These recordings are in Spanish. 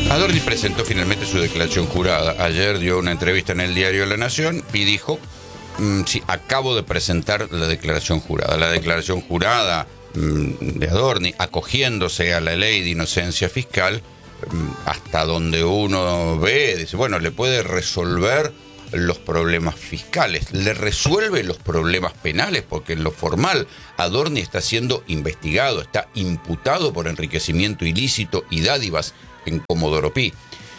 Adorni presentó finalmente su declaración jurada. Ayer dio una entrevista en el diario La Nación y dijo, sí, acabo de presentar la declaración jurada. La declaración jurada de Adorni, acogiéndose a la ley de inocencia fiscal, hasta donde uno ve, dice, bueno, le puede resolver los problemas fiscales, le resuelve los problemas penales, porque en lo formal Adorni está siendo investigado, está imputado por enriquecimiento ilícito y dádivas en Comodoro Pi.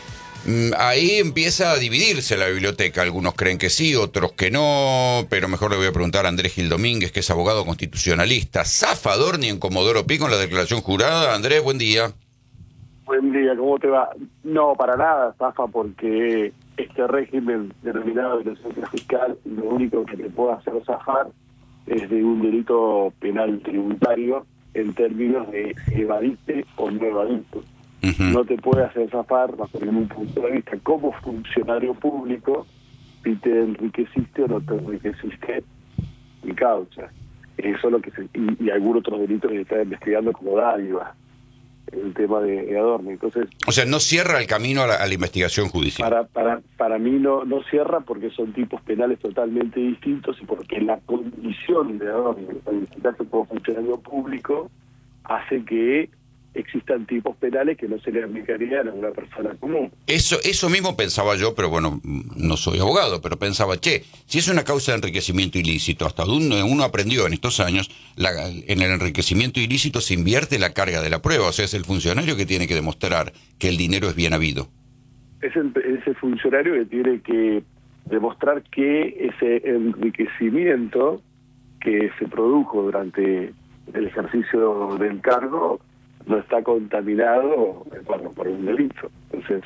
Ahí empieza a dividirse la biblioteca. Algunos creen que sí, otros que no, pero mejor le voy a preguntar a Andrés Gil Domínguez, que es abogado constitucionalista. ¿Zafa Adorni en Comodoro Pi con la declaración jurada? Andrés, buen día. Buen día, ¿cómo te va? No, para nada, zafa, porque este régimen denominado de inocencia fiscal, lo único que te puede hacer zafar es de un delito penal tributario en términos de si evadiste o no evadiste. No te puede hacer zafar, bajo ningún punto de vista, como funcionario público, si te enriqueciste o no te enriqueciste en causa. Eso es lo que y algún otro delito que se está investigando como dádiva, el tema de Adorni. Entonces, o sea, no cierra el camino a la investigación judicial. Para mí no cierra, porque son tipos penales totalmente distintos y porque la condición de Adorni, en este caso como funcionario público, hace que existan tipos penales que no se le aplicarían a una persona común. Eso mismo pensaba yo, pero bueno, no soy abogado, pero pensaba, si es una causa de enriquecimiento ilícito, hasta donde uno aprendió en estos años, en el enriquecimiento ilícito se invierte la carga de la prueba, o sea, es el funcionario que tiene que demostrar que el dinero es bien habido. Es el funcionario que tiene que demostrar que ese enriquecimiento que se produjo durante el ejercicio del cargo no está contaminado por un delito. Entonces,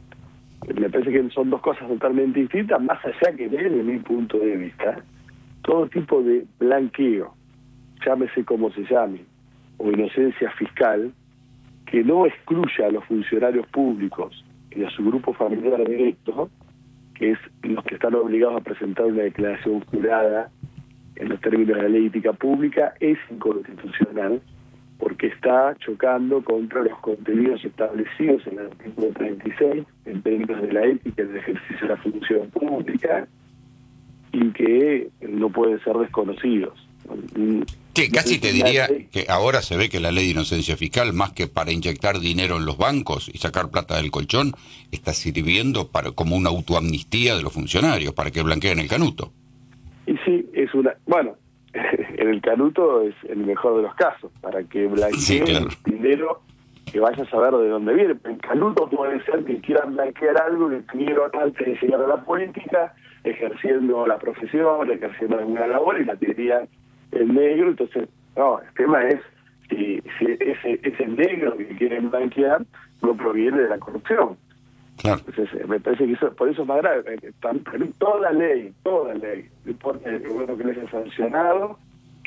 me parece que son dos cosas totalmente distintas, más allá que desde mi punto de vista, todo tipo de blanqueo, llámese como se llame, o inocencia fiscal, que no excluya a los funcionarios públicos y a su grupo familiar directo, que es los que están obligados a presentar una declaración jurada en los términos de la ley ética pública, es inconstitucional, porque está chocando contra los contenidos establecidos en el artículo 36, en términos de la ética del ejercicio de la función pública, y que no pueden ser desconocidos. Sí, casi te diría que ahora se ve que la ley de inocencia fiscal, más que para inyectar dinero en los bancos y sacar plata del colchón, está sirviendo como una autoamnistía de los funcionarios, para que blanqueen el canuto. Y sí, es una... Bueno, en el canuto es el mejor de los casos, para que blanqueen, sí, claro, dinero que vaya a saber de dónde viene. El canuto puede ser que quieran blanquear algo que tuvieron antes de llegar a la política, ejerciendo la profesión, ejerciendo alguna labor, y la tendrían en negro. Entonces, no, el tema es si ese negro que quieren blanquear no proviene de la corrupción. Claro. Entonces, me parece que por eso es más grave. Toda ley, no importa el gobierno que le haya sancionado,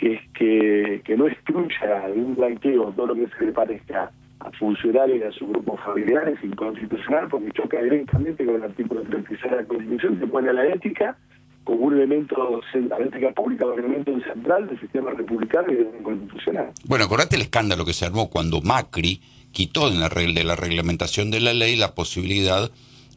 que no excluya de un blanqueo todo lo que se le parezca a funcionarios y a su grupo familiar, es inconstitucional, porque choca directamente con el artículo 36 de la Constitución, que pone a la ética como un elemento, la ética pública, como un elemento central del sistema republicano y del constitucional. Bueno, acordate el escándalo que se armó cuando Macri quitó de la reglamentación de la ley la posibilidad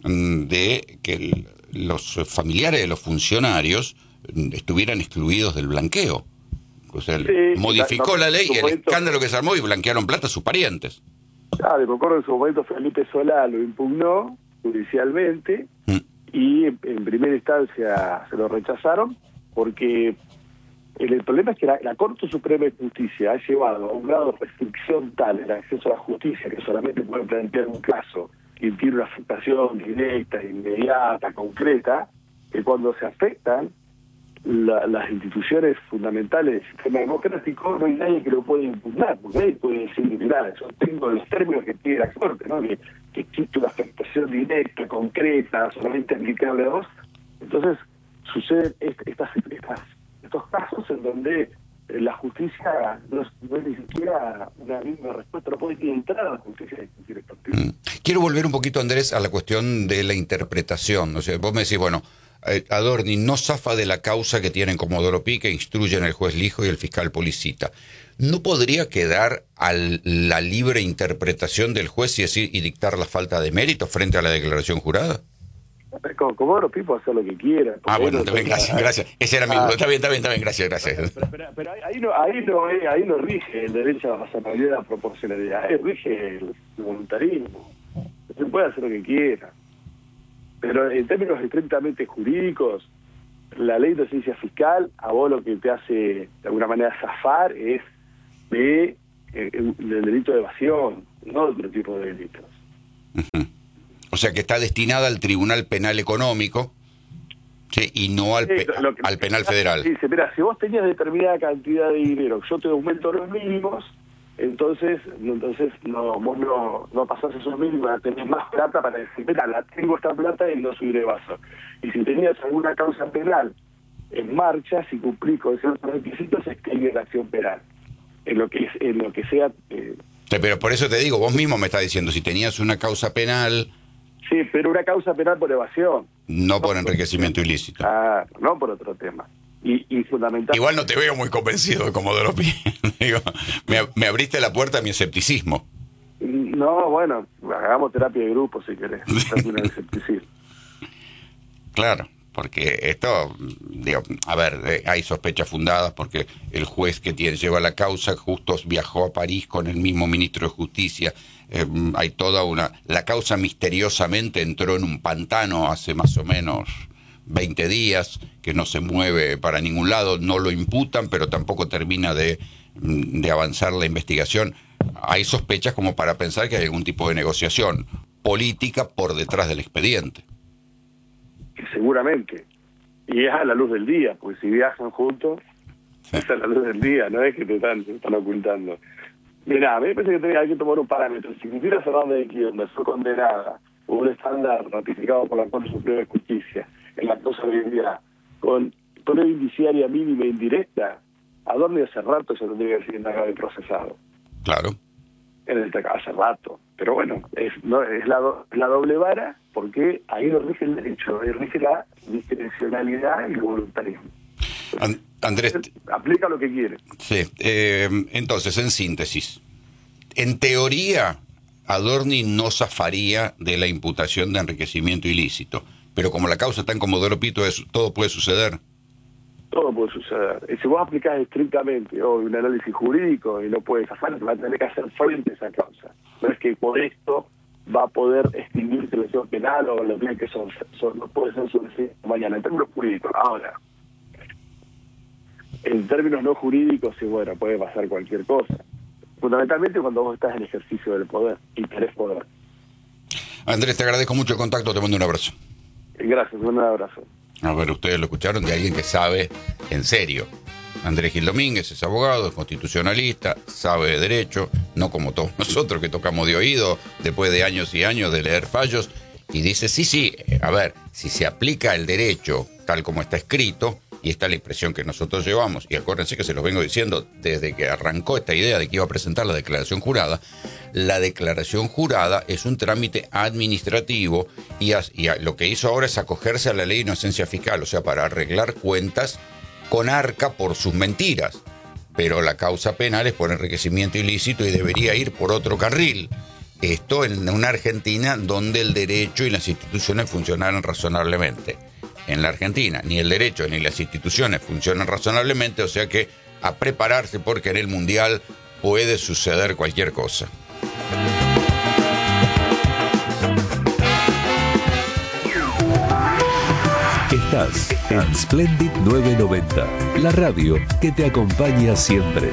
de que los familiares de los funcionarios estuvieran excluidos del blanqueo. O sea, sí, modificó la ley, el escándalo que se armó, y blanquearon plata a sus parientes. Claro, me acuerdo en su momento Felipe Solá lo impugnó judicialmente, y en primera instancia se lo rechazaron, porque el problema es que la Corte Suprema de Justicia ha llevado a un grado de restricción tal el acceso a la justicia, que solamente puede plantear un caso que tiene una afectación directa, inmediata, concreta, que cuando se afectan las instituciones fundamentales del sistema democrático, no hay nadie que lo pueda impugnar, porque nadie puede decir, mirá, yo tengo los términos que tiene la Corte, ¿no? Que existe una afectación directa, concreta, solamente aplicable a vos. Entonces suceden estos casos en donde la justicia no es ni siquiera una misma respuesta, no puede entrar a la justicia de discutir estos temas. Quiero volver un poquito, Andrés, a la cuestión de la interpretación. O sea, vos me decís, bueno, Adorni no zafa de la causa que tiene en Comodoro Pi, que instruyen el juez Lijo y el fiscal Policita. ¿No podría quedar a la libre interpretación del juez y dictar la falta de mérito frente a la declaración jurada? Con Comodoro Pi puede hacer lo que quiera. Bueno, está bien, gracias. Ese era mi... Está bien, gracias. Pero ahí no rige el derecho a la razonabilidad y la proporcionalidad, ahí rige el voluntarismo. Se puede hacer lo que quiera. Pero en términos estrictamente jurídicos, la ley de ciencia fiscal, a vos lo que te hace de alguna manera zafar es del delito de evasión, no de otro tipo de delitos. Uh-huh. O sea que está destinada al Tribunal Penal Económico, ¿sí? Y no al penal federal. Dice, mira, si vos tenías determinada cantidad de dinero, yo te aumento los mínimos, entonces vos no pasás esos mínimos, tenés más plata para decir, mira, la tengo esta plata y no subiré vaso. Y si tenías alguna causa penal en marcha, si cumplís con ciertos requisitos, se extingue la acción penal. En lo que sea... Pero por eso te digo, vos mismo me estás diciendo, si tenías una causa penal... Sí, pero una causa penal por evasión. No por enriquecimiento ilícito. No por otro tema. Y fundamental. Igual no te veo muy convencido de Comodoro Pi. Digo, me abriste la puerta a mi escepticismo. No, bueno, hagamos terapia de grupo si querés. El escepticismo. Claro, porque esto, digo, a ver, hay sospechas fundadas porque el juez que lleva la causa justo viajó a París con el mismo ministro de Justicia. Hay toda la causa misteriosamente entró en un pantano hace más o menos 20 días, que no se mueve para ningún lado, no lo imputan, pero tampoco termina de avanzar la investigación. Hay sospechas como para pensar que hay algún tipo de negociación política por detrás del expediente. Seguramente. Y es a la luz del día, porque si viajan juntos, sí, es a la luz del día, no es que te están ocultando. Mirá, a mí me parece que hay que tomar un parámetro. Si Cristina Fernández de Kirchner fue condenada por un estándar ratificado por la Corte Suprema de Justicia en la causa de vialidad con prueba indiciaria mínima e indirecta, Adorni hace rato se tendría que decir en procesado. Claro. Hace rato. Pero bueno, es la doble vara, porque ahí no rige el derecho, ahí rige la discrecionalidad y el voluntarismo. Andrés, aplica lo que quiere. Sí. Entonces, en síntesis, en teoría, Adorni no zafaría de la imputación de enriquecimiento ilícito, pero como la causa está en Comodoro Pi, todo puede suceder. Todo puede suceder. Y si vos aplicás estrictamente un análisis jurídico y no puedes zafar, te va a tener que hacer frente a esa causa. No es que por esto va a poder extinguirse la acción penal o lo que no puede ser sucedido mañana. En términos jurídicos, ahora, en términos no jurídicos, sí, bueno, puede pasar cualquier cosa. Fundamentalmente cuando vos estás en ejercicio del poder y querés poder. Andrés, te agradezco mucho el contacto, te mando un abrazo. Gracias, un abrazo. A ver, ustedes lo escucharon de alguien que sabe en serio. Andrés Gil Domínguez es abogado, es constitucionalista, sabe de derecho, no como todos nosotros que tocamos de oído después de años y años de leer fallos, y dice, sí, a ver, si se aplica el derecho tal como está escrito, y esta es la impresión que nosotros llevamos, y acuérdense que se los vengo diciendo desde que arrancó esta idea de que iba a presentar la declaración jurada. La declaración jurada es un trámite administrativo y lo que hizo ahora es acogerse a la ley de inocencia fiscal, o sea, para arreglar cuentas con Arca por sus mentiras. Pero la causa penal es por enriquecimiento ilícito y debería ir por otro carril. Esto en una Argentina donde el derecho y las instituciones funcionaran razonablemente. En la Argentina ni el derecho ni las instituciones funcionan razonablemente, o sea que a prepararse porque en el Mundial puede suceder cualquier cosa. Estás en Splendid 990, la radio que te acompaña siempre.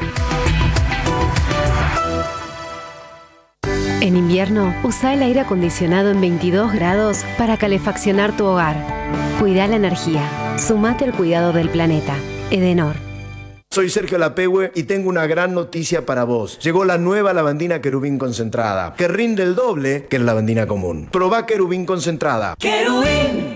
En invierno, usa el aire acondicionado en 22 grados para calefaccionar tu hogar. Cuida la energía. Sumate al cuidado del planeta. Edenor. Soy Sergio Lapehue y tengo una gran noticia para vos. Llegó la nueva lavandina Querubín concentrada, que rinde el doble que la lavandina común. Probá Querubín concentrada. ¡Querubín!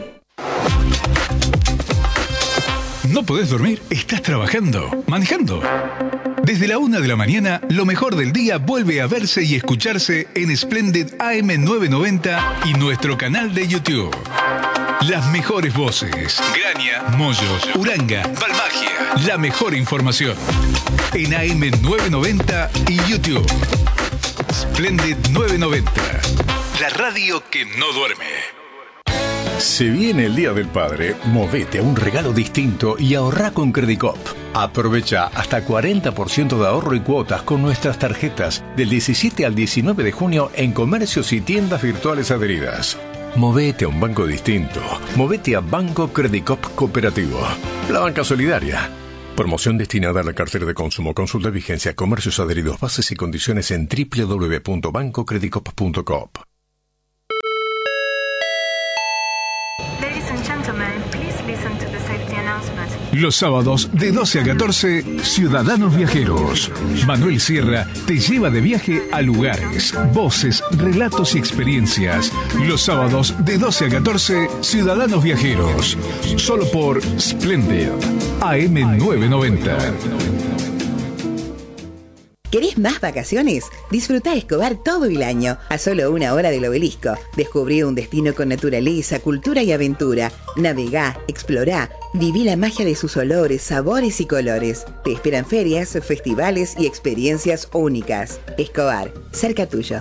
¿No podés dormir? ¿Estás trabajando? ¿Manejando? Desde la 1 de la mañana, lo mejor del día vuelve a verse y escucharse en Splendid AM 990 y nuestro canal de YouTube. Las mejores voces. Graña, Mollo, Uranga, Balmagia. La mejor información. En AM990 y YouTube. Splendid 990. La radio que no duerme. Se viene el Día del Padre, movete a un regalo distinto y ahorrá con Credicop. Aprovecha hasta 40% de ahorro y cuotas con nuestras tarjetas del 17 al 19 de junio en comercios y tiendas virtuales adheridas. Movete a un banco distinto. Movete a Banco Credicop Cooperativo. La banca solidaria. Promoción destinada a la cartera de consumo. Consulta vigencia, comercios adheridos, bases y condiciones en www.bancocredicop.com. Los sábados de 12 a 14, Ciudadanos Viajeros. Manuel Sierra te lleva de viaje a lugares, voces, relatos y experiencias. Los sábados de 12 a 14, Ciudadanos Viajeros. Solo por Splendid, AM990. ¿Querés más vacaciones? Disfrutá Escobar todo el año, a solo 1 hora del Obelisco. Descubrí un destino con naturaleza, cultura y aventura. Navegá, explorá, viví la magia de sus olores, sabores y colores. Te esperan ferias, festivales y experiencias únicas. Escobar, cerca tuyo.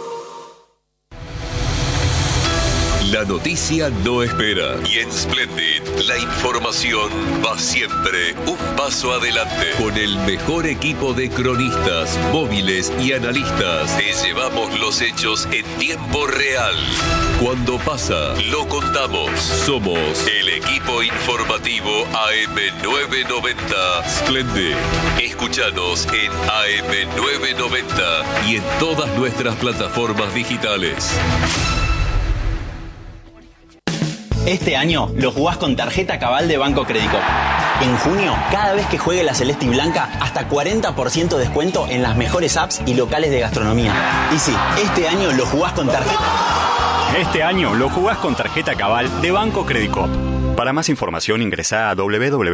La noticia no espera. Y en Splendid, la información va siempre un paso adelante. Con el mejor equipo de cronistas, móviles y analistas, te llevamos los hechos en tiempo real. Cuando pasa, lo contamos. Somos el equipo informativo AM990 Splendid. Escúchanos en AM990 y en todas nuestras plataformas digitales. Este año lo jugás con tarjeta Cabal de Banco Credicop. En junio, cada vez que juegue la celeste y blanca, hasta 40% de descuento en las mejores apps y locales de gastronomía. Y sí, este año lo jugás con tarjeta. Este año lo jugás con tarjeta Cabal de Banco Credicop. Para más información ingresá a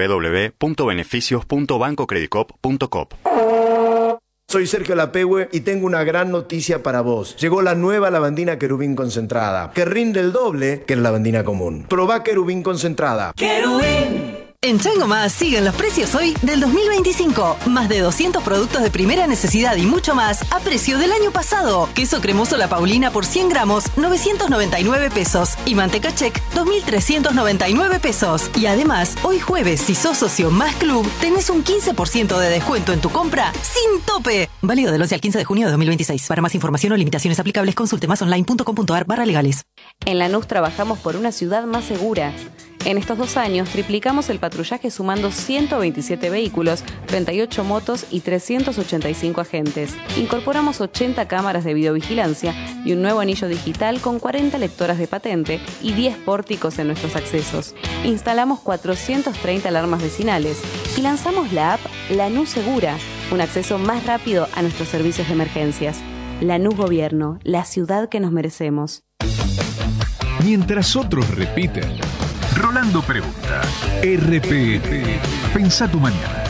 www.beneficios.bancocredicop.com. Soy Sergio Lapehue y tengo una gran noticia para vos. Llegó la nueva lavandina Querubín concentrada, que rinde el doble que la lavandina común. Probá Querubín concentrada. ¡Querubín! En Chango Más siguen los precios hoy del 2025. Más de 200 productos de primera necesidad y mucho más a precio del año pasado. Queso cremoso La Paulina por 100 gramos, 999 pesos. Y manteca Check, 2.399 pesos. Y además, hoy jueves, si sos socio Más Club, tenés un 15% de descuento en tu compra sin tope. Válido del 11 al 15 de junio de 2026. Para más información o limitaciones aplicables, consulte másonline.com.ar/legales. En Lanús trabajamos por una ciudad más segura. En estos 2 años triplicamos el patrullaje sumando 127 vehículos, 38 motos y 385 agentes. Incorporamos 80 cámaras de videovigilancia y un nuevo anillo digital con 40 lectoras de patente y 10 pórticos en nuestros accesos. Instalamos 430 alarmas vecinales y lanzamos la app Lanús Segura, un acceso más rápido a nuestros servicios de emergencias. Lanús Gobierno, la ciudad que nos merecemos. Mientras otros repiten, Rolando pregunta. RPM. Pensá tu mañana.